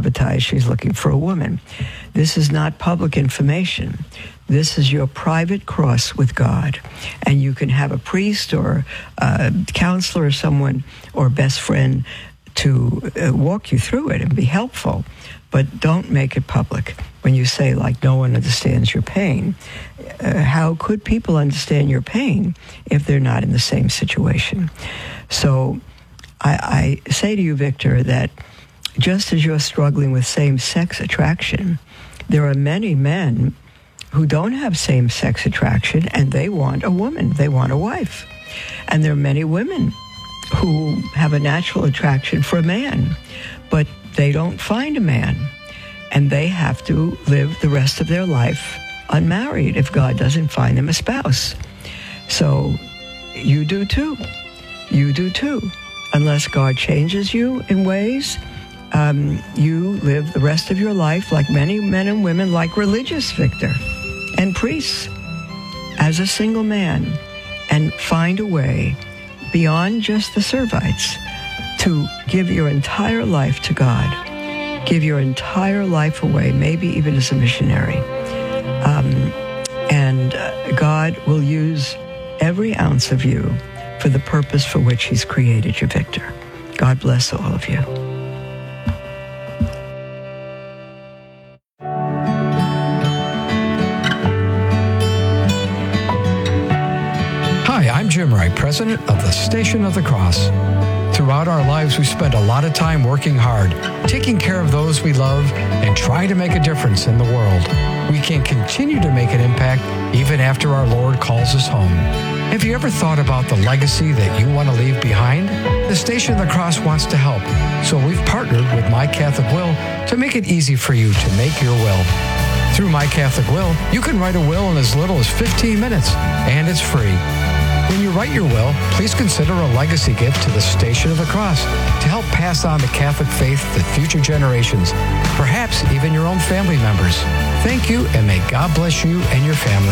advertised she's looking for a woman. This is not public information. This is your private cross with God. And you can have a priest or a counselor or someone or best friend to walk you through it and be helpful. But don't make it public. When you say, like, no one understands your pain, how could people understand your pain if they're not in the same situation? So I say to you, Victor, that just as you're struggling with same-sex attraction, there are many men who don't have same-sex attraction, and they want a woman. They want a wife. And there are many women who have a natural attraction for a man, but they don't find a man. And they have to live the rest of their life unmarried if God doesn't find them a spouse. So you do too. You do too. Unless God changes you in ways, you live the rest of your life like many men and women, like religious, Victor, and priests, as a single man, and find a way beyond just the Servites to give your entire life to God. Give your entire life away, maybe even as a missionary. And God will use every ounce of you for the purpose for which he's created you, Victor. God bless all of you. Hi, I'm Jim Wright, president of the Station of the Cross. Throughout our lives, we spend a lot of time working hard, taking care of those we love, and trying to make a difference in the world. We can continue to make an impact even after our Lord calls us home. Have you ever thought about the legacy that you want to leave behind? The Station of the Cross wants to help, so we've partnered with My Catholic Will to make it easy for you to make your will. Through My Catholic Will, you can write a will in as little as 15 minutes, and it's free. When you write your will, please consider a legacy gift to the Station of the Cross to help pass on the Catholic faith to future generations, perhaps even your own family members. Thank you, and may God bless you and your family.